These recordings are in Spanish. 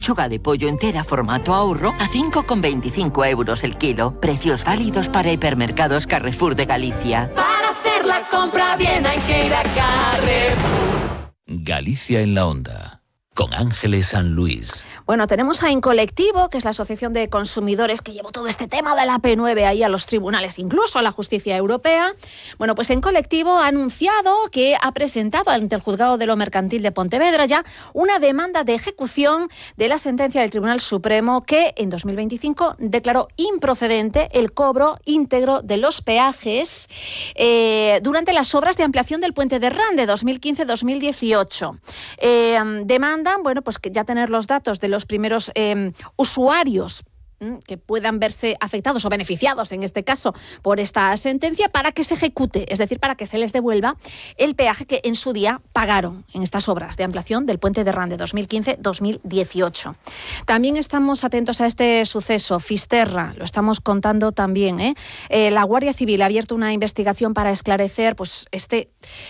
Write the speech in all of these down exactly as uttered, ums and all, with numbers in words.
Pechuga de pollo entera formato ahorro a cinco con veinticinco euros el kilo. Precios válidos para hipermercados Carrefour de Galicia. Para hacer la compra bien hay que ir a Carrefour. Galicia en la Onda. Con Ángeles San Luis. Bueno, tenemos a Incolectivo, que es la Asociación de Consumidores que llevó todo este tema de la P nueve ahí a los tribunales, incluso a la justicia europea. Bueno, pues Incolectivo ha anunciado que ha presentado ante el Juzgado de lo Mercantil de Pontevedra ya una demanda de ejecución de la sentencia del Tribunal Supremo que en dos mil veinticinco declaró improcedente el cobro íntegro de los peajes eh, durante las obras de ampliación del puente de Ran de dos mil quince a dos mil dieciocho. Eh, demanda Bueno, pues que ya tener los datos de los primeros eh, usuarios que puedan verse afectados o beneficiados, en este caso, por esta sentencia, para que se ejecute, es decir, para que se les devuelva el peaje que en su día pagaron en estas obras de ampliación del puente de Ran de dos mil quince a dos mil dieciocho. También estamos atentos a este suceso, Fisterra, lo estamos contando también, ¿eh? Eh, la Guardia Civil ha abierto una investigación para esclarecer pues este...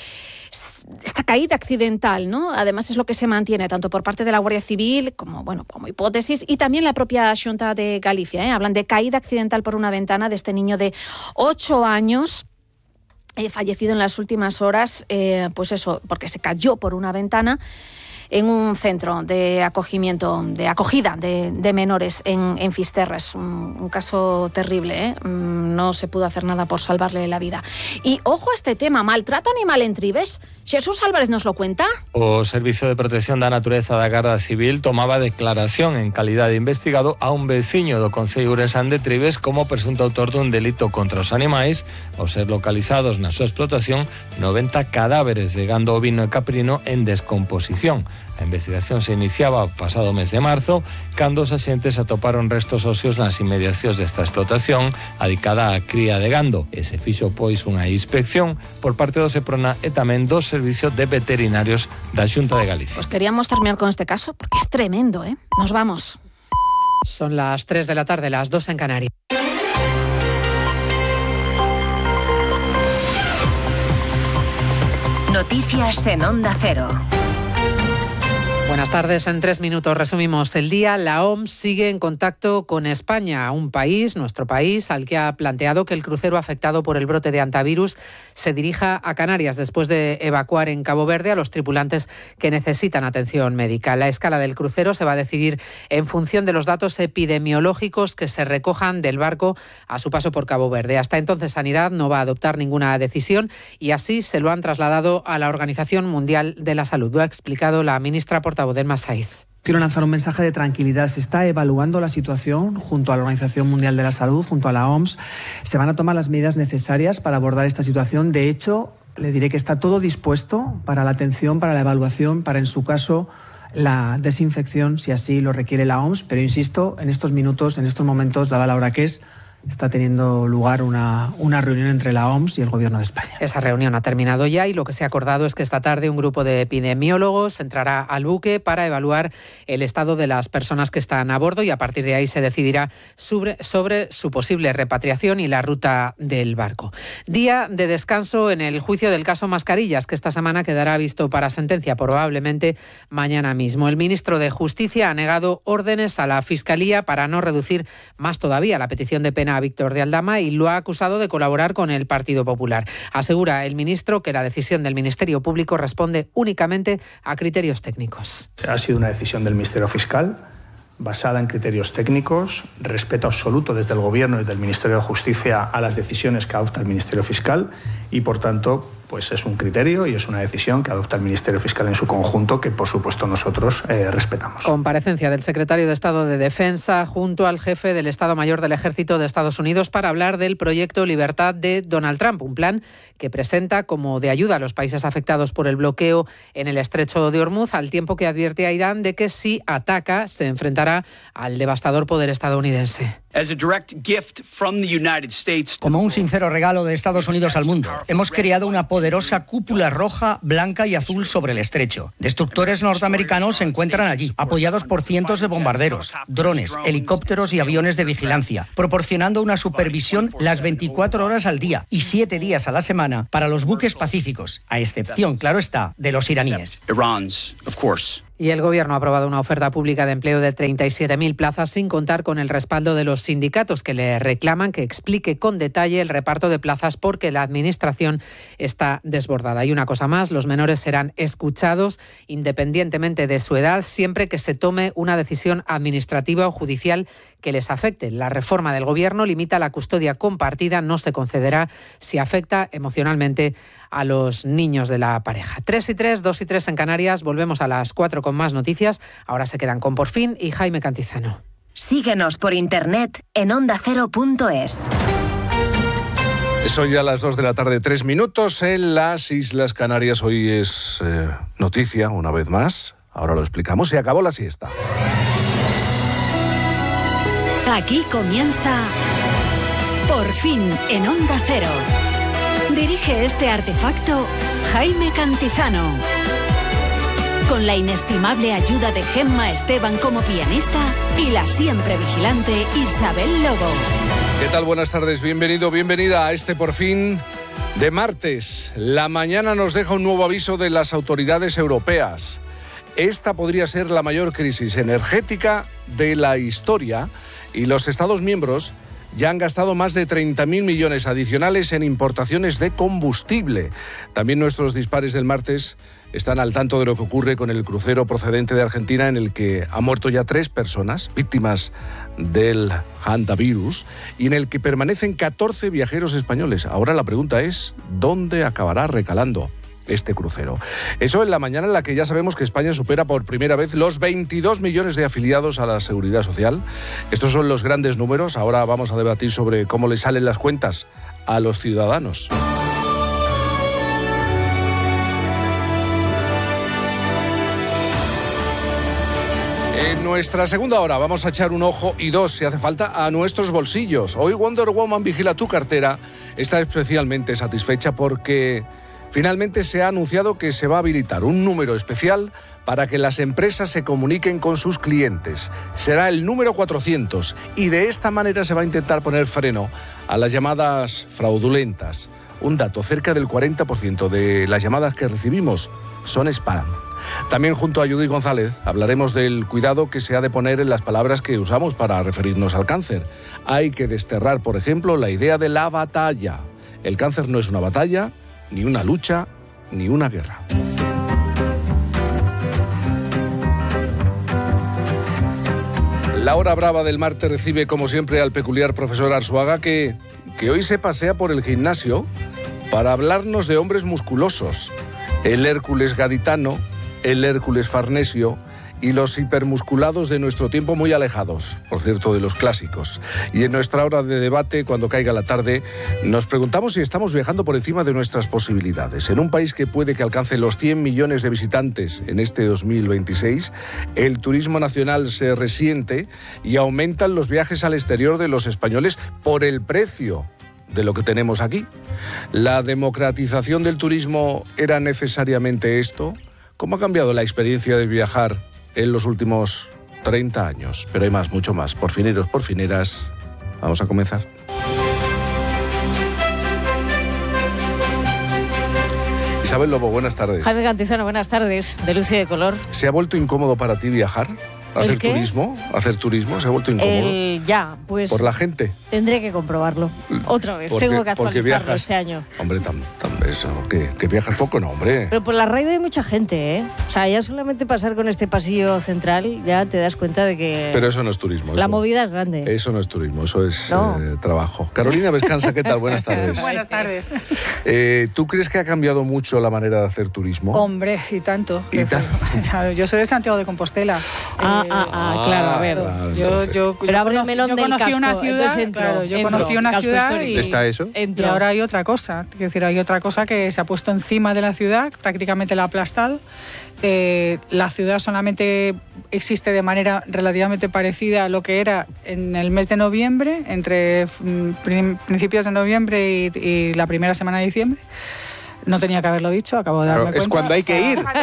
esta caída accidental, ¿no? Además es lo que se mantiene tanto por parte de la Guardia Civil como, bueno, como hipótesis, y también la propia Xunta de Galicia, ¿eh? Hablan de caída accidental por una ventana de este niño de ocho años, eh, fallecido en las últimas horas, eh, pues eso, porque se cayó por una ventana en un centro de acogimiento, de acogida de, de menores en, en Fisterra. Es un, un caso terrible, ¿eh? No se pudo hacer nada por salvarle la vida. Y ojo a este tema, maltrato animal en Trives. Jesús Álvarez nos lo cuenta. O Servicio de Protección da Natureza da Garda Civil tomaba declaración en calidad de investigado a un veciño do Concello Urensán de Trives como presunto autor dun delito contra os animais, ao ser localizados na súa explotación noventa cadáveres de gando ovino e caprino en descomposición. A investigación se iniciaba o pasado mes de marzo, cando os axentes atoparon restos óseos nas inmediacións desta explotación adicada á cría de gando, e se fixo pois unha inspección por parte do Seprona e tamén do Servicio de Veterinarios da Xunta de Galicia. Pues queríamos terminar con este caso porque es tremendo, ¿eh? Nos vamos. Son las tres de la tarde, las dos en Canarias. Noticias en Onda Cero. Buenas tardes, en tres minutos resumimos el día. La O M S sigue en contacto con España, un país, nuestro país, al que ha planteado que el crucero afectado por el brote de hantavirus se dirija a Canarias después de evacuar en Cabo Verde a los tripulantes que necesitan atención médica. La escala del crucero se va a decidir en función de los datos epidemiológicos que se recojan del barco a su paso por Cabo Verde. Hasta entonces, Sanidad no va a adoptar ninguna decisión y así se lo han trasladado a la Organización Mundial de la Salud. Lo ha explicado la ministra portavoz del Masaiz. Quiero lanzar un mensaje de tranquilidad. Se está evaluando la situación junto a la Organización Mundial de la Salud, junto a la O M S. Se van a tomar las medidas necesarias para abordar esta situación. De hecho, le diré que está todo dispuesto para la atención, para la evaluación, para, en su caso, la desinfección, si así lo requiere la O M S. Pero insisto, en estos minutos, en estos momentos, dada la hora que es, está teniendo lugar una, una reunión entre la O M S y el Gobierno de España. Esa reunión ha terminado ya y lo que se ha acordado es que esta tarde un grupo de epidemiólogos entrará al buque para evaluar el estado de las personas que están a bordo y a partir de ahí se decidirá sobre, sobre su posible repatriación y la ruta del barco. Día de descanso en el juicio del caso Mascarillas, que esta semana quedará visto para sentencia probablemente mañana mismo. El ministro de Justicia ha negado órdenes a la Fiscalía para no reducir más todavía la petición de pena a Víctor de Aldama y lo ha acusado de colaborar con el Partido Popular. Asegura el ministro que la decisión del Ministerio Público responde únicamente a criterios técnicos. Ha sido una decisión del Ministerio Fiscal basada en criterios técnicos, respeto absoluto desde el Gobierno y desde el Ministerio de Justicia a las decisiones que adopta el Ministerio Fiscal y, por tanto, pues es un criterio y es una decisión que adopta el Ministerio Fiscal en su conjunto que, por supuesto, nosotros eh, respetamos. Comparecencia del secretario de Estado de Defensa junto al jefe del Estado Mayor del Ejército de Estados Unidos para hablar del proyecto Libertad de Donald Trump, un plan que presenta como de ayuda a los países afectados por el bloqueo en el estrecho de Hormuz, al tiempo que advierte a Irán de que si ataca se enfrentará al devastador poder estadounidense. Como un sincero regalo de Estados Unidos al mundo, hemos creado una poderosa cúpula roja, blanca y azul sobre el estrecho. Destructores norteamericanos se encuentran allí, apoyados por cientos de bombarderos, drones, helicópteros y aviones de vigilancia, proporcionando una supervisión las veinticuatro horas al día y siete días a la semana para los buques pacíficos, a excepción, claro está, de los iraníes. Y el Gobierno ha aprobado una oferta pública de empleo de treinta y siete mil plazas sin contar con el respaldo de los sindicatos, que le reclaman que explique con detalle el reparto de plazas porque la Administración está desbordada. Y una cosa más, los menores serán escuchados independientemente de su edad siempre que se tome una decisión administrativa o judicial que les afecte. La reforma del Gobierno limita la custodia compartida, no se concederá si afecta emocionalmente a los niños de la pareja. tres y tres, dos y tres en Canarias. Volvemos a las cuatro con más noticias. Ahora se quedan con Por Fin y Jaime Cantizano. Síguenos por internet en onda cero punto es. Son ya las dos de la tarde, tres minutos en las Islas Canarias. Hoy es eh, noticia, una vez más. Ahora lo explicamos. Se acabó la siesta. Aquí comienza Por Fin en Onda Cero. Dirige este artefacto Jaime Cantizano. Con la inestimable ayuda de Gemma Esteban como pianista y la siempre vigilante Isabel Lobo. ¿Qué tal? Buenas tardes. Bienvenido, bienvenida a este Por Fin de martes. La mañana nos deja un nuevo aviso de las autoridades europeas. Esta podría ser la mayor crisis energética de la historia y los Estados miembros ya han gastado más de treinta mil millones adicionales en importaciones de combustible. También nuestros dispares del martes están al tanto de lo que ocurre con el crucero procedente de Argentina, en el que han muerto ya tres personas víctimas del hantavirus y en el que permanecen catorce viajeros españoles. Ahora la pregunta es, ¿dónde acabará recalando este crucero? Eso en la mañana en la que ya sabemos que España supera por primera vez los veintidós millones de afiliados a la Seguridad Social. Estos son los grandes números. Ahora vamos a debatir sobre cómo le salen las cuentas a los ciudadanos. En nuestra segunda hora vamos a echar un ojo y dos, si hace falta, a nuestros bolsillos. Hoy Wonder Woman vigila tu cartera. Está especialmente satisfecha porque finalmente se ha anunciado que se va a habilitar un número especial para que las empresas se comuniquen con sus clientes. Será el número cuatrocientos y de esta manera se va a intentar poner freno a las llamadas fraudulentas. Un dato, cerca del cuarenta por ciento de las llamadas que recibimos son spam. También junto a Judith González hablaremos del cuidado que se ha de poner en las palabras que usamos para referirnos al cáncer. Hay que desterrar, por ejemplo, la idea de la batalla. El cáncer no es una batalla, ni una lucha, ni una guerra. La hora brava del martes recibe, como siempre, al peculiar profesor Arzuaga, que, que hoy se pasea por el gimnasio para hablarnos de hombres musculosos. El Hércules gaditano, el Hércules farnesio y los hipermusculados de nuestro tiempo muy alejados, por cierto, de los clásicos. Y en nuestra hora de debate, cuando caiga la tarde, nos preguntamos si estamos viajando por encima de nuestras posibilidades. En un país que puede que alcance los cien millones de visitantes en este dos mil veintiséis, el turismo nacional se resiente y aumentan los viajes al exterior de los españoles por el precio de lo que tenemos aquí. ¿La democratización del turismo era necesariamente esto? ¿Cómo ha cambiado la experiencia de viajar en los últimos treinta años? Pero hay más, mucho más. Por fineros, por fineras, vamos a comenzar. Isabel Lobo, buenas tardes. Jaime Cantizano, buenas tardes. De luz y de color. ¿Se ha vuelto incómodo para ti viajar? ¿Hacer turismo? ¿Hacer turismo? ¿Se ha vuelto incómodo? El, ya, pues... ¿Por la gente? Tendré que comprobarlo. Otra vez, porque, tengo que actualizarlo viajas, este año. Hombre, tan, tan eso, que, que viajas poco, no, hombre. Pero por la raíz hay mucha gente, ¿eh? O sea, ya solamente pasar con este pasillo central ya te das cuenta de que... Pero eso no es turismo. La eso, movida es grande. Eso no es turismo, eso es no. eh, trabajo. Carolina Vescanza, ¿qué tal? Buenas tardes. Buenas tardes. Eh, ¿Tú crees que ha cambiado mucho la manera de hacer turismo? Hombre, y tanto. ¿Y tanto? Yo soy de Santiago de Compostela. Ah, eh, ah, ah, claro. A ver, claro, yo, yo, pero yo, abre el conocí, melón yo del conocí casco, una ciudad, entro, claro, yo entro, conocí una ciudad y, ¿Está eso? y ahora hay otra cosa. Es decir, hay otra cosa que se ha puesto encima de la ciudad, prácticamente la ha aplastado. Eh, la ciudad solamente existe de manera relativamente parecida a lo que era en el mes de noviembre, entre principios de noviembre y, y la primera semana de diciembre. No tenía que haberlo dicho, acabo de darme Claro, cuenta. es cuando hay que ir.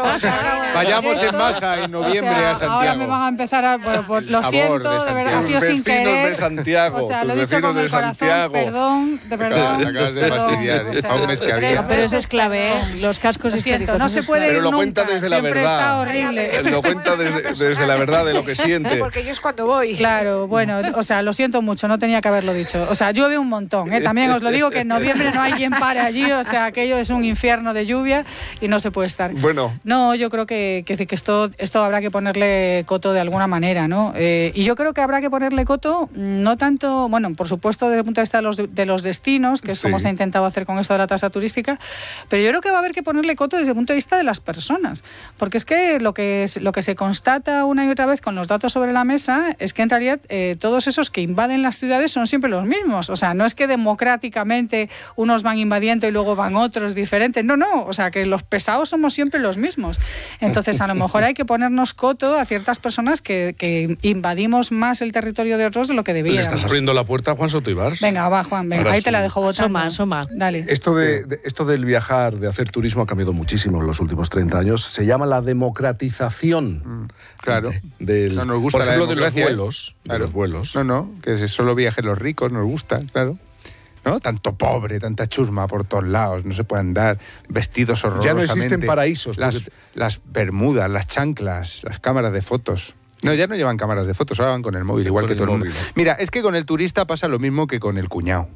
Vayamos en masa en noviembre O sea, a Santiago. Ahora me van a empezar a... Bueno, pues, lo sabor siento, de de, verdad, Santiago. ha sido Tus sin vecinos querer. de Santiago, O sea, tus lo he dicho vecinos con de el corazón, Santiago. perdón, de verdad. Te acabas de fastidiar, o sea, a un mes que había. No, pero eso es clave, ¿eh? Los cascos Lo siento, históricos. no eso se es puede clave. Pero lo nunca, cuenta desde la siempre verdad. está horrible. Lo cuenta desde, desde la verdad de lo que siente. Porque yo es cuando voy. Claro, bueno, o sea, lo siento mucho, no tenía que haberlo dicho. O sea, llueve un montón, ¿eh? También os lo digo que en noviembre no hay quien pare allí, o sea, aquello es un infierno de lluvia y no se puede estar. Bueno. No, yo creo que, que, que esto, esto habrá que ponerle coto de alguna manera, ¿no? Eh, y yo creo que habrá que ponerle coto, no tanto, bueno, por supuesto desde el punto de vista de los, de los destinos, que es Sí. como se ha intentado hacer con esto de la tasa turística, pero yo creo que va a haber que ponerle coto desde el punto de vista de las personas, porque es que lo que, es, lo que se constata una y otra vez con los datos sobre la mesa es que en realidad eh, todos esos que invaden las ciudades son siempre los mismos, o sea, no es que democráticamente unos van invadiendo y luego van otros diferentes, no, no, o sea, que los pesados somos siempre los mismos. Entonces, a lo mejor hay que ponernos coto a ciertas personas que, que invadimos más el territorio de otros de lo que Le debíamos. estás abriendo la puerta a Juan Soto Ibars. Venga, va, Juan, venga, Ahora ahí te la sí. dejo votando. Soma, soma. Dale. Esto, de, de- esto del viajar, de hacer turismo ha cambiado muchísimo en los últimos treinta años. Se llama la democratización. Claro. Del, No nos gusta por la ejemplo, de los democracia, ¿eh? vuelos. De Claro. los vuelos. No, no, que solo viajen los ricos, nos gusta, claro. ¿No? Tanto pobre, tanta chusma por todos lados, no se puede andar vestidos horrorosamente. Ya no existen paraísos, Las, porque- las bermudas, las chanclas, las cámaras de fotos. No, ya no llevan cámaras de fotos, ahora van con el móvil, igual Con que el todo el mundo. móvil. Mira, es que con el turista pasa lo mismo que con el cuñado.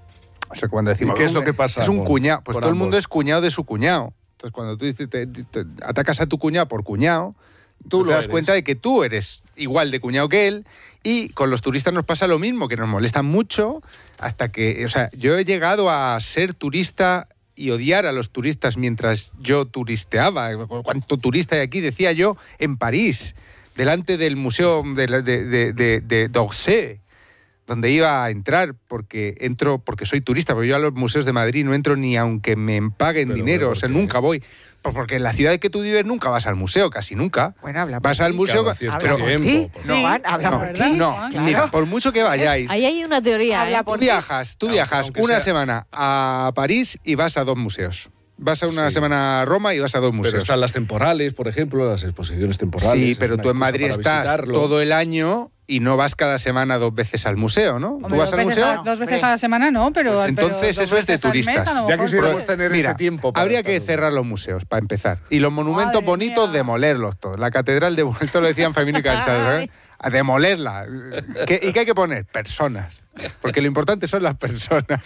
O sea, cuando decimos... ¿Y qué es lo que pasa Es un con- cuñado, pues con todo el mundo ambos? es cuñado de su cuñado. Entonces, cuando tú dices, te- te- te atacas a tu cuñado por cuñado, tú lo te das eres. cuenta de que tú eres igual de cuñado que él. Y con los turistas nos pasa lo mismo, que nos molestan mucho hasta que, o sea, yo he llegado a ser turista y odiar a los turistas mientras yo turisteaba. ¿Cuánto turista hay aquí? Decía yo en París, delante del museo de, de, de, de, de d'Orsay, donde iba a entrar porque entro porque soy turista, porque yo a los museos de Madrid no entro ni aunque me paguen Pero, dinero, pero, o sea, ¿por qué? nunca voy. Pues porque en la ciudad que tú vives nunca vas al museo, casi nunca. Bueno, habla Vas por al ti. museo, Cada cierto pero tiempo, Sí, por sí, Juan, habla no, por ¿verdad? ti. no, Juan, mira, claro. por mucho que vayáis, Ahí hay una teoría. Habla ¿eh? por tú ti. viajas, tú viajas aunque una sea- semana a París y vas a dos museos. Vas a una Sí. semana a Roma y vas a dos Pero museos. están las temporales, por ejemplo, las exposiciones temporales. Sí, es pero una tú en excusa Madrid para estás visitarlo. todo el año y no vas cada semana dos veces al museo, ¿no? Hombre, ¿Tú vas dos al veces museo? a- dos veces Hombre. a la semana no, pero... Pues pero entonces dos eso es de veces al mes, turistas. a lo Ya mejor quisiéramos sí. tener Mira, ese tiempo. para habría que estar- cerrar los museos, para empezar. Y los monumentos Madre bonitos, mía. demolerlos todos. La catedral de... Esto lo decían Femino y Cansado, ¿eh? A demolerla. ¿Qué- ¿Y qué hay que poner? Personas. Porque lo importante son las personas.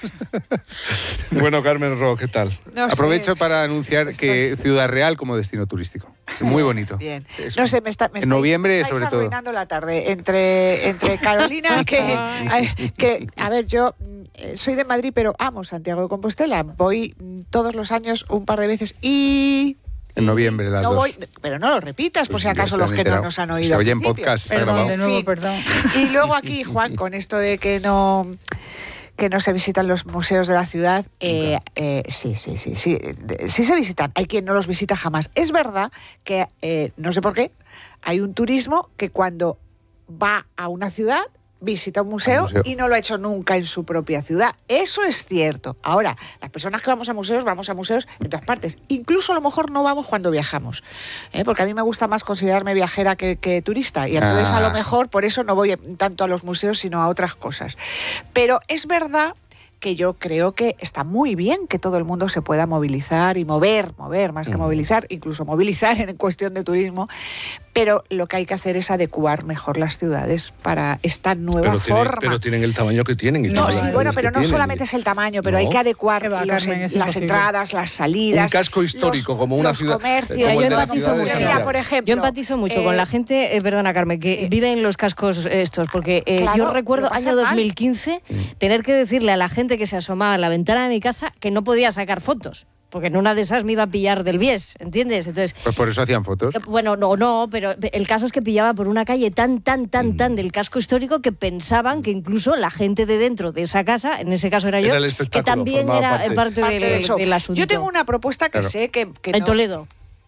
Bueno, Carmen Ro, ¿qué tal? No sé. Aprovecho para anunciar Estoy- que Ciudad Real como destino turístico. Muy bonito. Bien. Es- No sé, me, está, me en estáis- noviembre, me estáis sobre todo. arruinando la tarde entre, entre Carolina, que, ay, que, a ver, yo mm, eh, soy de Madrid, pero amo Santiago de Compostela. Voy mm, todos los años un par de veces y... En noviembre las no dos. voy, pero no lo repitas, por Pues si ya acaso se los han que no enterado. nos han Se oído. al oye en principio. podcast, está Perdón, grabado. de nuevo, fin. perdón. Y luego aquí, Juan, con esto de que no que no se visitan los museos de la ciudad, eh, eh, sí, sí, sí, sí, de- sí se visitan. Hay quien no los visita jamás. Es verdad que, eh, no sé por qué, hay un turismo que cuando va a una ciudad visita un museo, museo. y no lo ha hecho nunca en su propia ciudad. Eso es cierto. Ahora, las personas que vamos a museos, vamos a museos en todas partes. Incluso a lo mejor no vamos cuando viajamos. ¿eh? Porque a mí me gusta más considerarme viajera que, que turista. Y entonces Ah. a lo mejor por eso no voy tanto a los museos, sino a otras cosas. Pero es verdad que yo creo que está muy bien que todo el mundo se pueda movilizar y mover, mover más que movilizar, incluso movilizar en cuestión de turismo, pero lo que hay que hacer es adecuar mejor las ciudades para esta nueva Pero, tiene- forma. pero tienen el tamaño que tienen. Y No, tienen sí, las bueno, calles pero que no tienen. solamente es el tamaño, pero No. hay que adecuar Qué va, los Carmen, en- es las imposible. entradas, las salidas. Un casco histórico, los- como una los ciudad- comercios. como yo el de la empatizo ciudad de mucho. Sevilla. Mira, por ejemplo, Yo empatizo mucho eh, con la gente, eh, perdona Carmen, que vive en los cascos estos, porque eh, Claro, yo recuerdo lo pasan año mal. dos mil quince tener que decirle a la gente que se asomaba a la ventana de mi casa que no podía sacar fotos, porque en una de esas me iba a pillar del bies, ¿entiendes? Entonces, Pues por eso hacían fotos. eh, bueno, no, no, pero el caso es que pillaba por una calle tan, tan, Mm. tan, tan del casco histórico que pensaban que incluso la gente de dentro de esa casa, en ese caso era yo, Era el que espectáculo, también formaba era parte- parte, parte del, del show. del asunto. Yo tengo una propuesta que Claro. sé que, que En no- Toledo.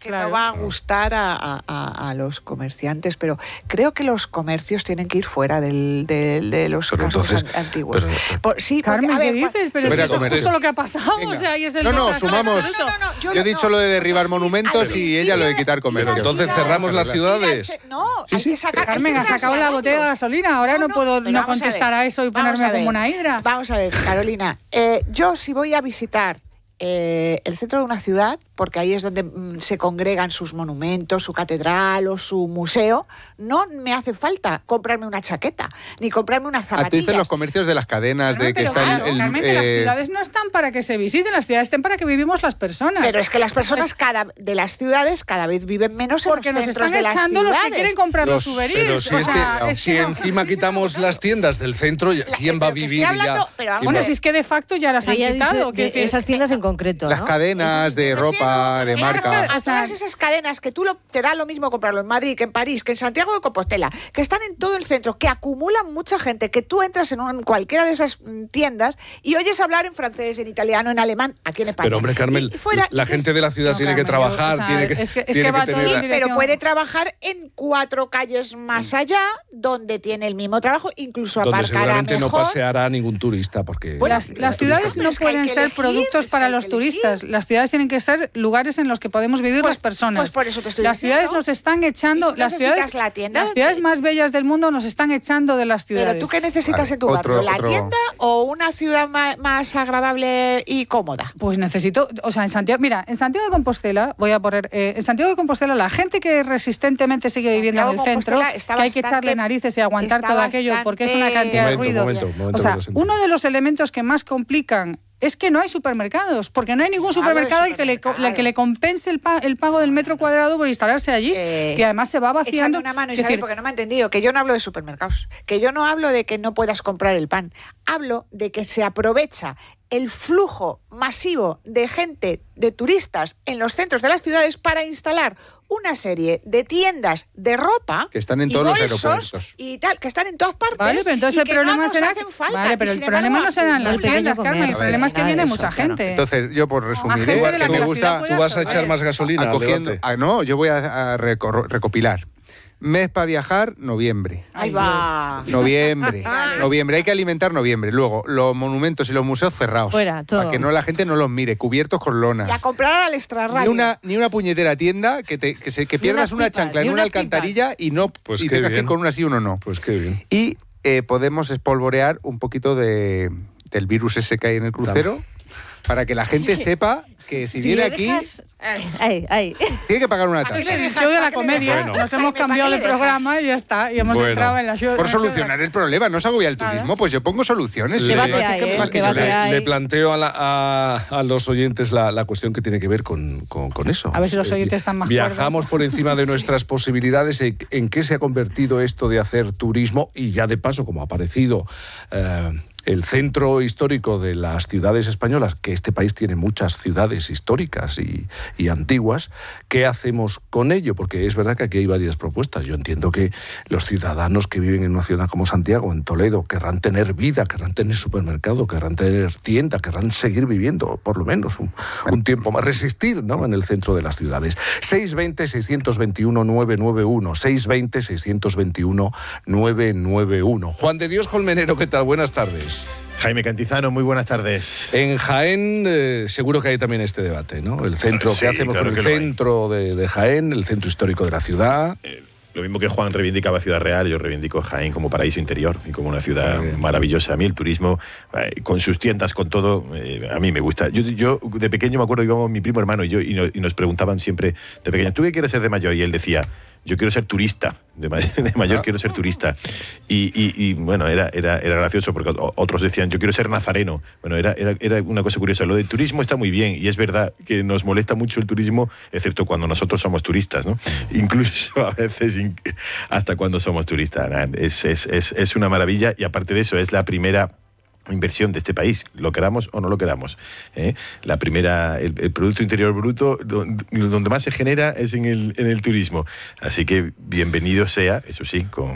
que claro. no va a gustar a, a, a los comerciantes, pero creo que los comercios tienen que ir fuera del, del, de los pero casos entonces, an, antiguos. Pero, Por, sí, Carmen, porque, a ver, ¿qué dices? Pero sí, si eso es comer. justo lo que ha pasado. O sea, y es el No, no, caso sumamos. absoluto. No, no, no, yo Yo he dicho lo de derribar monumentos y ella lo de quitar comer. Pero entonces cerramos las ciudades. No, Sí, hay sí. que sacar. Carmen, ha sacado la botella de gasolina. Ahora no, no, puedo pero no vamos a contestar ver. a, eso y Vamos ponerme a ver. como una hidra. Vamos a ver, Carolina. Eh, yo si voy a visitar eh, el centro de una ciudad, porque ahí es donde mm, se congregan sus monumentos, su catedral o su museo, no me hace falta comprarme una chaqueta, ni comprarme unas Ah, tú zapatillas. dices los comercios de las cadenas, Carmen, de que pero está claro, el... el, Carmen, que las eh, ciudades no están para que se visiten, las ciudades están para que vivimos las personas. Pero es que las personas cada, de las ciudades cada vez viven menos Porque en los nos centros están de las echando los ciudades. que quieren comprar los, Los- souvenirs. pero si o es sea, que es si que no. encima quitamos las tiendas del centro, ¿quién va a que estoy vivir y hablando- ya? pero vamos ¿Quién Bueno, va- si es que de facto ya las Pero han ella quitado. dice quiero de decir, esas tiendas en concreto, las ¿no? cadenas de ropa, de Me marca. refiero a todas esas cadenas que tú lo, te da lo mismo comprarlo en Madrid, que en París, que en Santiago de Compostela, que están en todo el centro, que acumulan mucha gente, que tú entras en un- cualquiera de esas mm, tiendas y oyes hablar en francés, en italiano, en alemán, aquí en España. Pero hombre, Carmen, Y fuera- la y gente de la ciudad No, tiene que Carmen, yo- trabajar, o sea, tiene que, es que- es tiene que va que todo tener... en pero dirección- puede trabajar en cuatro calles más allá, donde tiene el mismo trabajo, incluso donde aparcará seguramente no mejor. paseará ningún turista, porque... Las, los las turistas ciudades no. no Es que hay pueden que ser elegir, productos es que para hay los que turistas. Las ciudades tienen que ser lugares en los que podemos vivir Pues- las personas. pues por eso te estoy las diciendo. ciudades nos están echando. ¿Y tú Las necesitas ciudades, la tienda? las ciudades más bellas del mundo nos están echando de las ciudades. Pero tú qué necesitas Vale, en tu otro- barrio, la otro- tienda o una ciudad ma- más agradable y cómoda. Pues necesito, o sea, en Santiago, mira, en Santiago de Compostela, voy a poner, eh, en Santiago de Compostela la gente que resistentemente sigue viviendo en el Santiago de centro, Compostela está que hay que bastante- echarle narices y aguantar está todo aquello porque es una bastante- cantidad de Momento, ruido. momento, momento, o sea, que lo sentimos. uno de los elementos que más complican es que no hay supermercados, porque no hay ningún Hablo de supermercado al que le, co- supermercado. la que le compense el, pa- el pago del metro cuadrado por instalarse allí, Eh, y además se va Échame vaciando. una mano, Es Isabel, decir, porque no me ha entendido. Que yo no hablo de supermercados. Que yo no hablo de que no puedas comprar el pan. Hablo de que se aprovecha el flujo masivo de gente, de turistas, en los centros de las ciudades para instalar una serie de tiendas de ropa Que están en y todos los bolsos aeropuertos. y tal, que están en todas partes. Vale, pero entonces y el que problema no nos será hacen falta. Vale, pero y el sin problema embargo, no serán las el pequeño tiendas, Carmen, el comercio, problema es que nada de viene eso, mucha claro. gente. Entonces, yo por resumir, gente de la que la ¿Te ciudad gusta? puede ¿Tú vas a absorber. echar más gasolina al acogiendo... debate? Ah, no, yo voy a, a recorro- recopilar. Mes para viajar, noviembre. Ahí va. Noviembre, Vale. noviembre, hay que alimentar noviembre. Luego, los monumentos y los museos cerrados. Fuera, todo. Para que no la gente no los mire, cubiertos con lonas. Y a comprar al extra Ni radio. una, ni una puñetera tienda que, te, que, se, que Ni pierdas unas una pipas, chancla en ni una unas pipas. alcantarilla y no Pues y qué tengas que ir bien. con una sí, uno no. Pues qué bien. Y eh, podemos espolvorear un poquito de, del virus ese que hay en el crucero para que la gente sepa que si, Si viene le aquí dejas- Ay, ay. tiene que pagar una ¿Para qué tasa. le El dejas? show de ¿Para la qué le comedia, dejas? Bueno. nos hemos Jaime, ¿para cambiado qué el le dejas? programa y ya está, y hemos Bueno. entrado en la show. Por en el show de la- solucionar el problema, no se agobia el turismo, pues yo pongo soluciones. Le- Sí, Debate más hay, que- ¿eh? más que yo Debate le- hay. Le planteo a, la- a- a los oyentes la, la cuestión que tiene que ver con, con- con eso. A ver si los Eh, oyentes están más Viajamos cuerdos. por encima de nuestras posibilidades. ¿En, en qué se ha convertido esto de hacer turismo? Y ya de paso, como ha aparecido eh, el centro histórico de las ciudades españolas, que este país tiene muchas ciudades históricas y, y antiguas, ¿qué hacemos con ello? Porque es verdad que aquí hay varias propuestas. Yo entiendo que los ciudadanos que viven en una ciudad como Santiago, en Toledo, querrán tener vida, querrán tener supermercado, querrán tener tienda, querrán seguir viviendo, por lo menos, un, un tiempo más, resistir, ¿no?, en el centro de las ciudades. seis veinte, seiscientos veintiuno, novecientos noventa y uno, seis veinte, seiscientos veintiuno, novecientos noventa y uno. Juan de Dios Colmenero, ¿qué tal? Buenas tardes. Jaime Cantizano, muy buenas tardes. En Jaén eh, seguro que hay también este debate, ¿no? El centro, Sí, ¿qué hacemos claro con el que lo hay. centro de, de Jaén, el centro histórico de la ciudad? Eh, lo mismo que Juan reivindicaba Ciudad Real, yo reivindico Jaén como paraíso interior y como una ciudad maravillosa. A mí el turismo, eh, con sus tiendas, con todo, eh, a mí me gusta. Yo, yo de pequeño me acuerdo que íbamos mi primo hermano y yo y, no- y nos preguntaban siempre de pequeño, ¿tú qué quieres ser de mayor? Y él decía, yo quiero ser turista, de, ma- de mayor quiero ser turista. Y, y- y, bueno, era, era, era gracioso porque o- otros decían, yo quiero ser nazareno. Bueno, era, era, era una cosa curiosa. Lo del turismo está muy bien y es verdad que nos molesta mucho el turismo, excepto cuando nosotros somos turistas, ¿no? Incluso a veces in- hasta cuando somos turistas. Nah, Es, es, es, es una maravilla y aparte de eso es la primera inversión de este país, lo queramos o no lo queramos. ¿eh? La primera, el, el Producto Interior Bruto, donde, donde más se genera es en el, en el turismo. Así que bienvenido sea, eso sí, con, con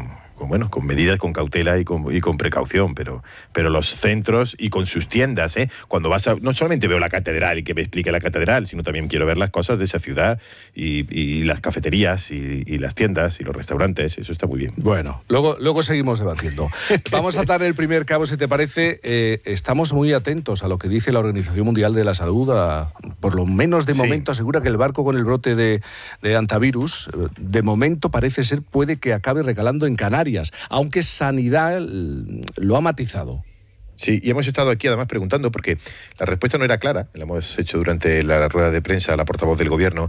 con, bueno, con medidas, con cautela y con, y con precaución, pero, pero los centros y con sus tiendas, ¿eh? Cuando vas a, no solamente veo la catedral y que me explique la catedral, sino también quiero ver las cosas de esa ciudad y, y las cafeterías y, y las tiendas y los restaurantes, eso está muy bien. Bueno, luego, luego seguimos debatiendo. Vamos a atar el primer cabo, si te parece. Eh, estamos muy atentos a lo que dice la Organización Mundial de la Salud, a, por lo menos de momento sí. Asegura que el barco con el brote de, de antivirus, de momento parece ser, puede que acabe recalando en Canarias, aunque Sanidad lo ha matizado. Sí, y hemos estado aquí además preguntando, porque la respuesta no era clara, la hemos hecho durante la rueda de prensa a la portavoz del Gobierno,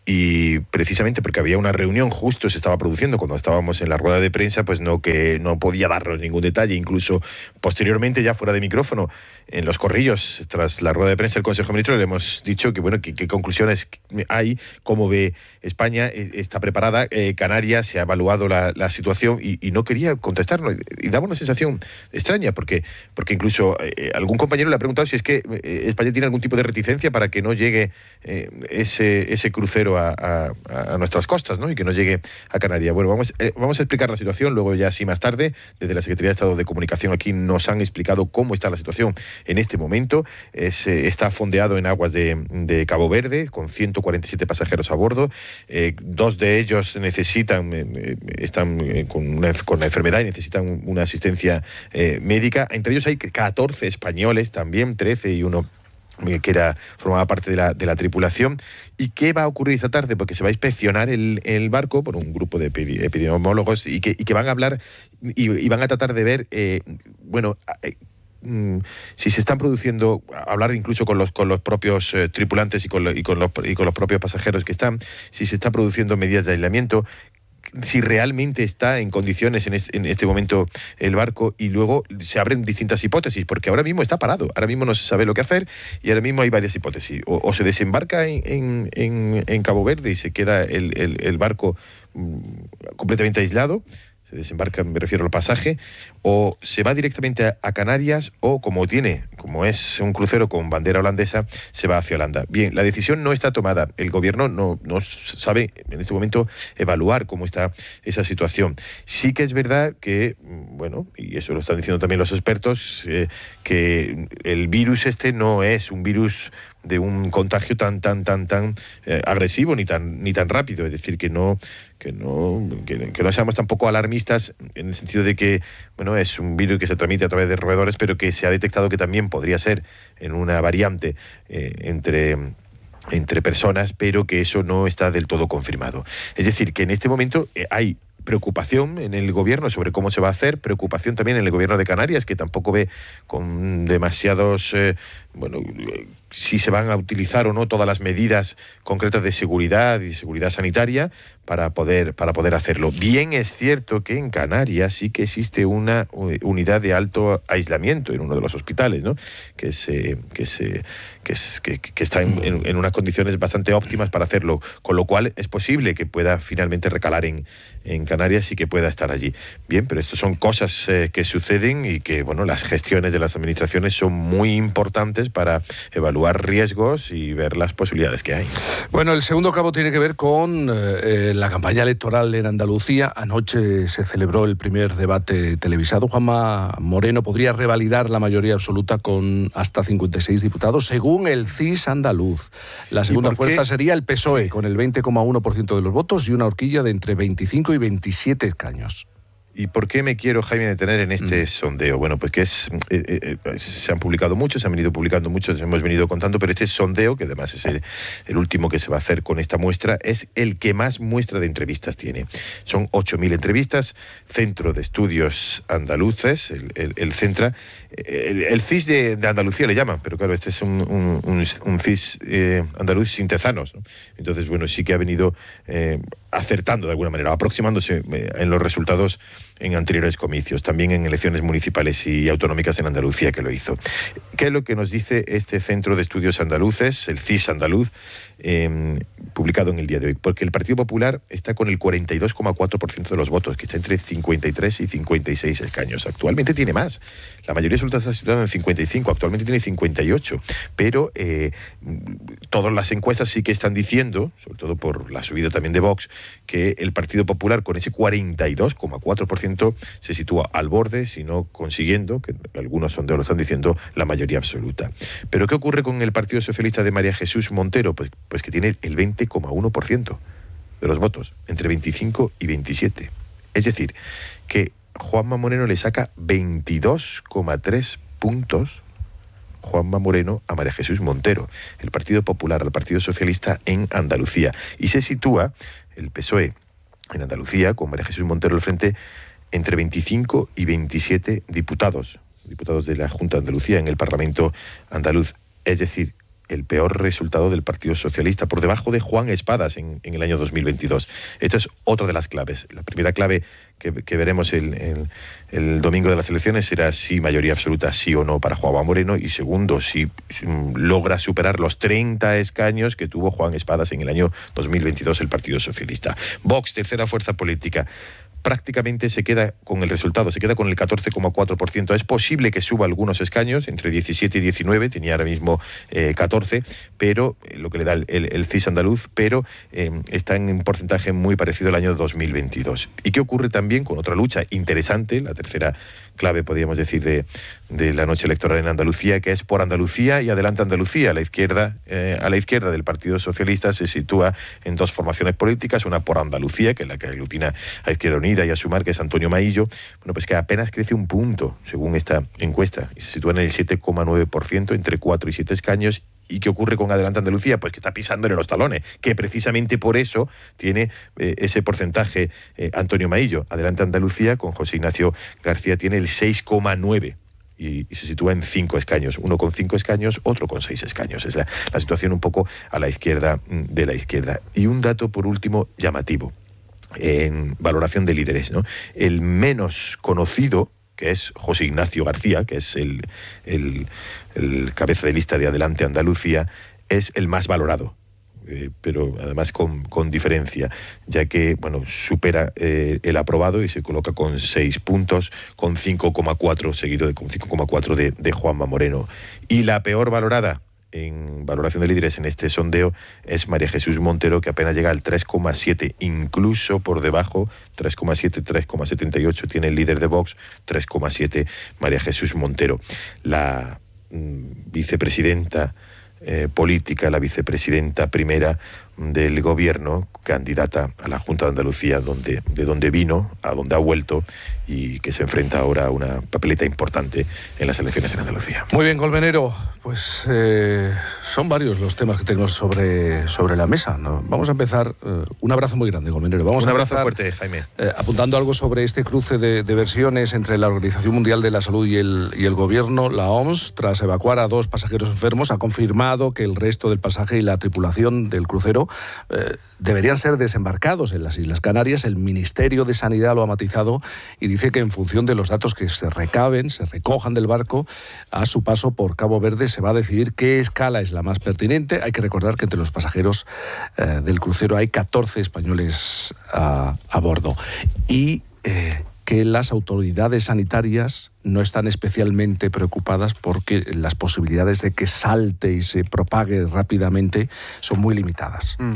y precisamente porque había una reunión justo se estaba produciendo cuando estábamos en la rueda de prensa, pues no que no podía darnos ningún detalle, incluso posteriormente ya fuera de micrófono en los corrillos tras la rueda de prensa del Consejo de Ministros le hemos dicho que bueno qué conclusiones hay, cómo ve España, está preparada, eh, Canarias se ha evaluado la, la situación y, y no quería contestarnos y daba una sensación extraña porque porque incluso eh, algún compañero le ha preguntado si es que eh, España tiene algún tipo de reticencia para que no llegue eh, ese ese crucero A, a, a nuestras costas, ¿no? Y que no llegue a Canarias. Bueno, vamos, eh, vamos a explicar la situación, luego ya sí más tarde, desde la Secretaría de Estado de Comunicación aquí nos han explicado cómo está la situación en este momento. Es, eh, está fondeado en aguas de, de Cabo Verde, con ciento cuarenta y siete pasajeros a bordo. Eh, dos de ellos necesitan, eh, están eh, con, una, con una enfermedad y necesitan una asistencia eh, médica. Entre ellos hay catorce españoles también, trece y uno que era, formaba parte de la, de la tripulación. ¿Y qué va a ocurrir esta tarde? Porque se va a inspeccionar el, el barco por un grupo de epidemiólogos y que, y que van a hablar y, y van a tratar de ver, eh, bueno, eh, si se están produciendo, hablar incluso con los con los propios eh, tripulantes y con, lo, y, con los, y con los propios pasajeros que están, si se están produciendo medidas de aislamiento, si realmente está en condiciones en este, en este momento el barco, y luego se abren distintas hipótesis, porque ahora mismo está parado, ahora mismo no se sabe lo que hacer y ahora mismo hay varias hipótesis. O, o se desembarca en, en, en Cabo Verde y se queda el, el, el barco mmm, completamente aislado, se desembarca, me refiero al pasaje, o se va directamente a, a Canarias, o como tiene, como es un crucero con bandera holandesa, se va hacia Holanda. Bien, la decisión no está tomada. El Gobierno no, no sabe en este momento evaluar cómo está esa situación. Sí que es verdad que, bueno, y eso lo están diciendo también los expertos, eh, que el virus este no es un virus de un contagio tan tan tan tan eh, agresivo ni tan ni tan rápido, es decir, que no que no que, que no seamos tampoco alarmistas en el sentido de que bueno, es un virus que se transmite a través de roedores, pero que se ha detectado que también podría ser en una variante eh, entre entre personas, pero que eso no está del todo confirmado. Es decir, que en este momento eh, hay preocupación en el Gobierno sobre cómo se va a hacer, preocupación también en el Gobierno de Canarias, que tampoco ve con demasiados, eh, bueno, si se van a utilizar o no todas las medidas concretas de seguridad y seguridad sanitaria para poder, para poder hacerlo. Bien es cierto que en Canarias sí que existe una unidad de alto aislamiento en uno de los hospitales, ¿no? que, se, que, se, que, es, que, que está en, en, en unas condiciones bastante óptimas para hacerlo, con lo cual es posible que pueda finalmente recalar en, en Canarias y que pueda estar allí. Bien, pero estas son cosas eh, que suceden y que, bueno, las gestiones de las administraciones son muy importantes para evaluar riesgos y ver las posibilidades que hay. Bueno, el segundo cabo tiene que ver con eh, la campaña electoral en Andalucía. Anoche se celebró el primer debate televisado. Juanma Moreno podría revalidar la mayoría absoluta con hasta cincuenta y seis diputados, según el C I S andaluz. La segunda fuerza sería el P S O E, con el veinte coma uno por ciento de los votos y una horquilla de entre veinticinco y veintisiete escaños. ¿Y por qué me quiero, Jaime, detener en este mm. sondeo? Bueno, pues que es eh, eh, se han publicado muchos, se han venido publicando muchos, hemos venido contando, pero este sondeo, que además es el, el último que se va a hacer con esta muestra, es el que más muestra de entrevistas tiene. Son ocho mil entrevistas, Centro de Estudios Andaluces, el, el, el Centra, el, el C I S de, de Andalucía le llaman, pero claro, este es un, un, un, un C I S eh, andaluz sin tezanos, ¿no? Entonces, bueno, sí que ha venido eh, acertando de alguna manera, aproximándose eh, en los resultados en anteriores comicios, también en elecciones municipales y autonómicas en Andalucía, que lo hizo. ¿Qué es lo que nos dice este Centro de Estudios Andaluces, el C I S andaluz, eh, publicado en el día de hoy? Porque el Partido Popular está con el cuarenta y dos coma cuatro por ciento de los votos, que está entre cincuenta y tres y cincuenta y seis escaños. Actualmente tiene más. La mayoría absoluta está situada en cincuenta y cinco, actualmente tiene cincuenta y ocho. Pero eh, todas las encuestas sí que están diciendo, sobre todo por la subida también de Vox, que el Partido Popular, con ese cuarenta y dos coma cuatro por ciento ciento, se sitúa al borde, si no consiguiendo, que algunos sondeos lo están diciendo, la mayoría absoluta. Pero ¿qué ocurre con el Partido Socialista de María Jesús Montero? Pues, pues que tiene el veinte coma uno por ciento de los votos, entre veinticinco y veintisiete. Es decir, que Juanma Moreno le saca veintidós coma tres puntos, Juanma Moreno a María Jesús Montero, el Partido Popular, al Partido Socialista en Andalucía. Y se sitúa el P S O E en Andalucía, con María Jesús Montero al frente, entre veinticinco y veintisiete diputados, diputados de la Junta de Andalucía en el Parlamento andaluz. Es decir, el peor resultado del Partido Socialista, por debajo de Juan Espadas en, en el año dos mil veintidós. Esta es otra de las claves. La primera clave que, que veremos el, el, el domingo de las elecciones será si mayoría absoluta, sí o no, para Juanma Moreno, y segundo, si, si logra superar los treinta escaños que tuvo Juan Espadas en el año dos mil veintidós el Partido Socialista. Vox, tercera fuerza política, prácticamente se queda con el resultado, se queda con el catorce coma cuatro por ciento. Es posible que suba algunos escaños, entre diecisiete y diecinueve, tenía ahora mismo eh, catorce, pero eh, lo que le da el, el, el C I S andaluz, pero eh, está en un porcentaje muy parecido al año dos mil veintidós. ¿Y qué ocurre también con otra lucha interesante, la tercera clave, podríamos decir, de, de la noche electoral en Andalucía, que es por Andalucía y Adelante Andalucía? A la izquierda, eh, a la izquierda del Partido Socialista se sitúa en dos formaciones políticas, una por Andalucía, que es la que aglutina a Izquierda Unida y a Sumar, que es Antonio Maillo, bueno, pues que apenas crece un punto, según esta encuesta, y se sitúa en el siete coma nueve por ciento, entre cuatro y siete escaños. ¿Y qué ocurre con Adelante Andalucía? Pues que está pisándole los talones, que precisamente por eso tiene eh, ese porcentaje eh, Antonio Maillo. Adelante Andalucía, con José Ignacio García, tiene el seis coma nueve y, y se sitúa en cinco escaños, uno con cinco escaños, otro con seis escaños. Es la, la situación un poco a la izquierda de la izquierda. Y un dato, por último, llamativo, en valoración de líderes, ¿no? El menos conocido, que es José Ignacio García, que es el, el, el cabeza de lista de Adelante Andalucía, es el más valorado, eh, pero además con, con diferencia, ya que bueno, supera eh, el aprobado y se coloca con seis puntos, con cinco coma cuatro, seguido de, con cinco coma cuatro de, de Juanma Moreno. Y la peor valorada en valoración de líderes en este sondeo es María Jesús Montero, que apenas llega al tres coma siete, incluso por debajo, tres coma siete, tres coma setenta y ocho tiene el líder de Vox, tres coma siete María Jesús Montero. La mm, vicepresidenta eh, política, la vicepresidenta primera del gobierno, candidata a la Junta de Andalucía, donde, de donde vino, a donde ha vuelto, y que se enfrenta ahora a una papeleta importante en las elecciones en Andalucía. Muy bien, Colmenero, pues eh, son varios los temas que tenemos sobre, sobre la mesa, ¿no? Vamos a empezar, eh, un abrazo muy grande, Colmenero. Vamos un a abrazo empezar, fuerte, Jaime. Eh, apuntando algo sobre este cruce de, de versiones entre la Organización Mundial de la Salud y el, y el Gobierno. La O M S, tras evacuar a dos pasajeros enfermos, ha confirmado que el resto del pasaje y la tripulación del crucero eh, deberían ser desembarcados en las Islas Canarias. El Ministerio de Sanidad lo ha matizado y dice que en función de los datos que se recaben, se recojan del barco, a su paso por Cabo Verde se va a decidir qué escala es la más pertinente. Hay que recordar que entre los pasajeros eh, del crucero hay catorce españoles a, a bordo. Y eh, que las autoridades sanitarias no están especialmente preocupadas porque las posibilidades de que salte y se propague rápidamente son muy limitadas. Mm.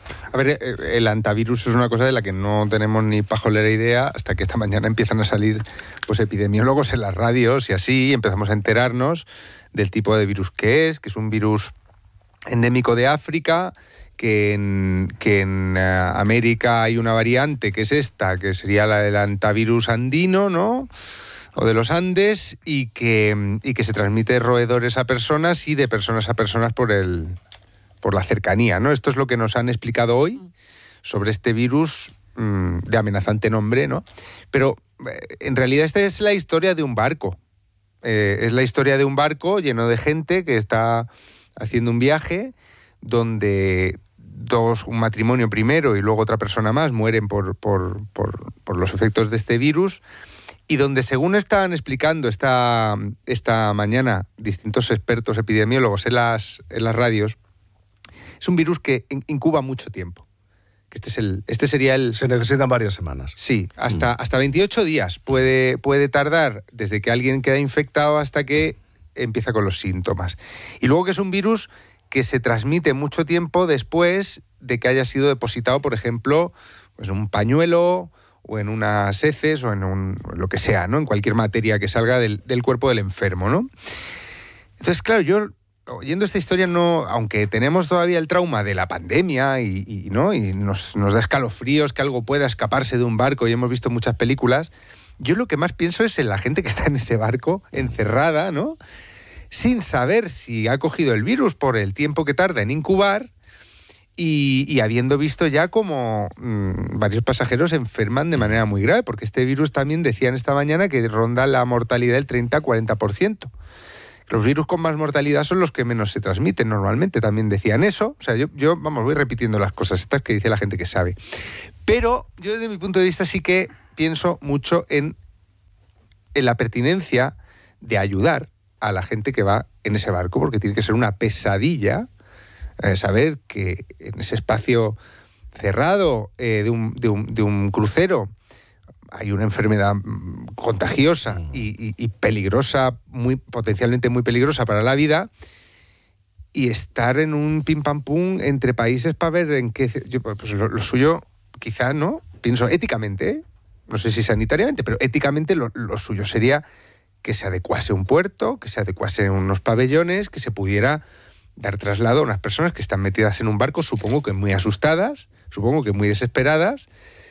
A ver, el antivirus es una cosa de la que no tenemos ni pajolera idea hasta que esta mañana empiezan a salir pues epidemiólogos en las radios y así empezamos a enterarnos del tipo de virus que es, que es un virus endémico de África, que en, que en uh, América hay una variante que es esta, que sería la del antivirus andino, ¿no?, o de los Andes, y que, y que se transmite de roedores a personas y de personas a personas por el... por la cercanía, ¿no? Esto es lo que nos han explicado hoy sobre este virus mmm, de amenazante nombre, ¿no? Pero eh, en realidad esta es la historia de un barco. Eh, es la historia de un barco lleno de gente que está haciendo un viaje donde dos, un matrimonio primero y luego otra persona más mueren por, por, por, por los efectos de este virus, y donde, según estaban explicando esta, esta mañana distintos expertos epidemiólogos en las, en las radios, es un virus que incuba mucho tiempo. Este, es el, este sería el... Se necesitan varias semanas. Sí, hasta, mm. hasta veintiocho días puede, puede tardar desde que alguien queda infectado hasta que empieza con los síntomas. Y luego que es un virus que se transmite mucho tiempo después de que haya sido depositado, por ejemplo, pues un pañuelo, o en unas heces o en un, lo que sea, ¿no? En cualquier materia que salga del, del cuerpo del enfermo, ¿no? Entonces, claro, yo oyendo esta historia, no, aunque tenemos todavía el trauma de la pandemia y, y, ¿no? y nos, nos da escalofríos que algo pueda escaparse de un barco y hemos visto muchas películas, yo lo que más pienso es en la gente que está en ese barco, encerrada, ¿no? Sin saber si ha cogido el virus por el tiempo que tarda en incubar y, y habiendo visto ya como mmm, varios pasajeros se enferman de manera muy grave, porque este virus también decían esta mañana que ronda la mortalidad del treinta a cuarenta por ciento. Los virus con más mortalidad son los que menos se transmiten normalmente, también decían eso. O sea, yo, yo vamos, voy repitiendo las cosas estas que dice la gente que sabe. Pero yo desde mi punto de vista sí que pienso mucho en, en la pertinencia de ayudar a la gente que va en ese barco, porque tiene que ser una pesadilla eh, saber que en ese espacio cerrado eh, de, un, de, un, de un crucero hay una enfermedad contagiosa y, y, y peligrosa, muy potencialmente muy peligrosa para la vida, y estar en un pim pam pum entre países para ver en qué... Yo, pues lo, lo suyo, quizá, ¿no? Pienso éticamente, ¿eh? No sé si sanitariamente, pero éticamente lo, lo suyo sería que se adecuase un puerto, que se adecuase unos pabellones, que se pudiera dar traslado a unas personas que están metidas en un barco, supongo que muy asustadas, supongo que muy desesperadas,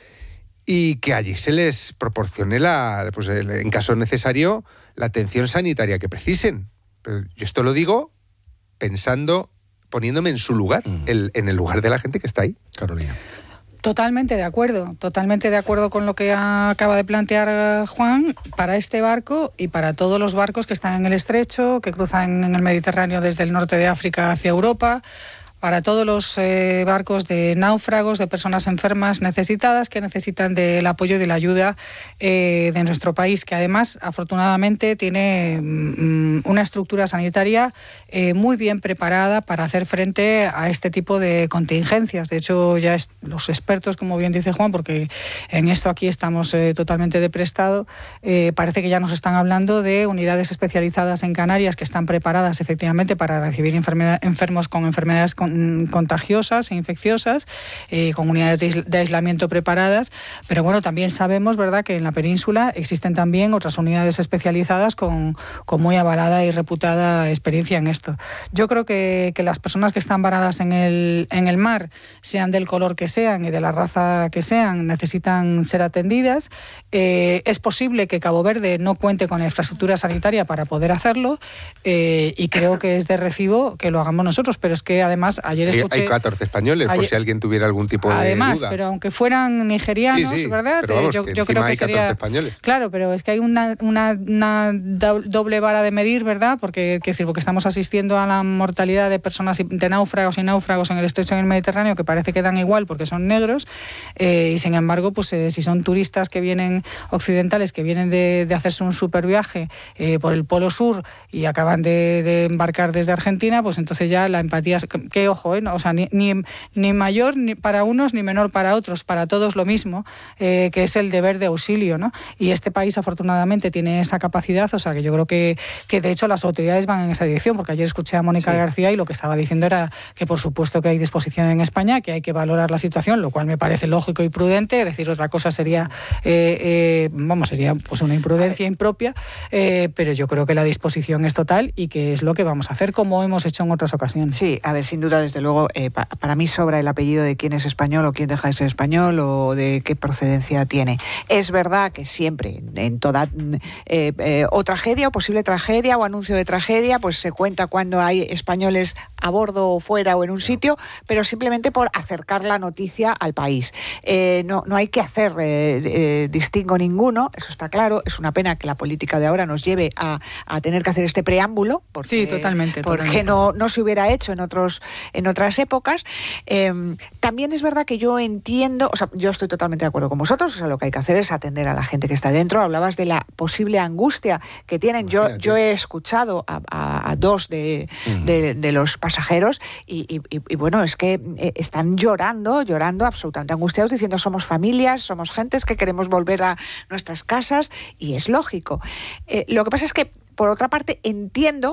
y que allí se les proporcione, la, pues, en caso necesario, la atención sanitaria que precisen. Pero yo esto lo digo pensando, poniéndome en su lugar, mm. el, en el lugar de la gente que está ahí. Carolina. Totalmente de acuerdo, totalmente de acuerdo con lo que acaba de plantear Juan para este barco y para todos los barcos que están en el estrecho, que cruzan en el Mediterráneo desde el norte de África hacia Europa, para todos los eh, barcos de náufragos, de personas enfermas necesitadas que necesitan del apoyo y de la ayuda eh, de nuestro país, que además, afortunadamente, tiene mm, una estructura sanitaria eh, muy bien preparada para hacer frente a este tipo de contingencias. De hecho, ya es, los expertos, como bien dice Juan, porque en esto aquí estamos eh, totalmente de prestado, eh, parece que ya nos están hablando de unidades especializadas en Canarias que están preparadas efectivamente para recibir enfermedad, enfermos con enfermedades con contagiosas e infecciosas, eh, con unidades de, de aislamiento preparadas, pero bueno, también sabemos, ¿verdad?, que en la península existen también otras unidades especializadas con, con muy avalada y reputada experiencia en esto. Yo creo que, que las personas que están varadas en el, en el mar, sean del color que sean y de la raza que sean, necesitan ser atendidas. Eh, es posible que Cabo Verde no cuente con la infraestructura sanitaria para poder hacerlo, eh, y creo que es de recibo que lo hagamos nosotros, pero es que además ayer escuché... Hay catorce españoles, ayer, por si alguien tuviera algún tipo de además, duda. pero aunque fueran nigerianos, sí, sí, ¿verdad? Pero vamos, yo que yo creo que hay sería... españoles. Claro, pero es que hay una, una, una doble vara de medir, ¿verdad? Porque, que decir, porque estamos asistiendo a la mortalidad de personas, de náufragos y náufragos en el estrecho en el Mediterráneo, que parece que dan igual porque son negros, eh, y sin embargo, pues eh, si son turistas que vienen, occidentales, que vienen de, de hacerse un super viaje eh, por el Polo Sur y acaban de, de embarcar desde Argentina, pues entonces ya la empatía... Que ojo, ¿eh? O sea, ni, ni, ni mayor ni para unos ni menor para otros, para todos lo mismo, eh, que es el deber de auxilio, ¿no? Y este país afortunadamente tiene esa capacidad, o sea que yo creo que, que de hecho las autoridades van en esa dirección, porque ayer escuché a Mónica sí. García y lo que estaba diciendo era que por supuesto que hay disposición en España, que hay que valorar la situación, lo cual me parece lógico y prudente. Decir otra cosa sería, eh, eh, vamos, sería pues una imprudencia impropia, eh, pero yo creo que la disposición es total y que es lo que vamos a hacer, como hemos hecho en otras ocasiones. Sí, a ver, sin duda, desde luego, eh, pa para mí sobra el apellido de quién es español o quién deja de ser español o de qué procedencia tiene. Es verdad que siempre, en toda eh, eh, o tragedia o posible tragedia o anuncio de tragedia, pues se cuenta cuando hay españoles a bordo o fuera o en un sitio, pero simplemente por acercar la noticia al país. Eh, no, no hay que hacer eh, eh, distingo ninguno, eso está claro. Es una pena que la política de ahora nos lleve a, a tener que hacer este preámbulo, porque, sí, totalmente, porque totalmente. No, no se hubiera hecho en otros en otras épocas. Eh, también es verdad que yo entiendo, o sea, yo estoy totalmente de acuerdo con vosotros, o sea, lo que hay que hacer es atender a la gente que está dentro. Hablabas de la posible angustia que tienen. Yo, yo he escuchado a, a, a dos de, uh-huh. de, de los pasajeros y, y, y, y bueno, es que están llorando, llorando absolutamente angustiados, diciendo somos familias, somos gentes que queremos volver a nuestras casas, y es lógico. Eh, lo que pasa es que, por otra parte, entiendo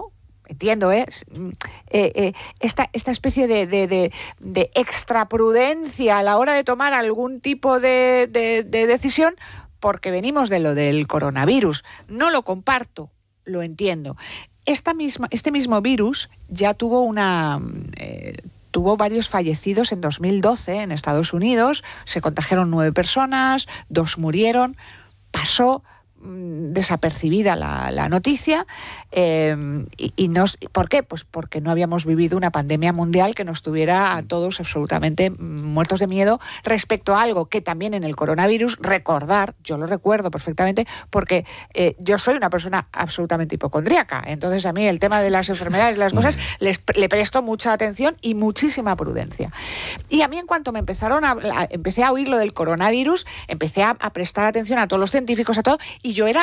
entiendo, ¿eh? eh, eh esta, esta especie de, de, de, de extraprudencia a la hora de tomar algún tipo de, de, de decisión, porque venimos de lo del coronavirus. No lo comparto, lo entiendo. Esta misma, este mismo virus ya tuvo una... Eh, tuvo varios fallecidos en dos mil doce en Estados Unidos, se contagiaron nueve personas, dos murieron, pasó desapercibida la, la noticia eh, y, y nos, ¿por qué? Pues porque no habíamos vivido una pandemia mundial que nos tuviera a todos absolutamente muertos de miedo respecto a algo que también en el coronavirus, recordar, yo lo recuerdo perfectamente porque eh, yo soy una persona absolutamente hipocondríaca, entonces a mí el tema de las enfermedades, las cosas, les, le presto mucha atención y muchísima prudencia. Y a mí en cuanto me empezaron a, a empecé a oír lo del coronavirus, empecé a, a prestar atención a todos los científicos, a todo, y yo era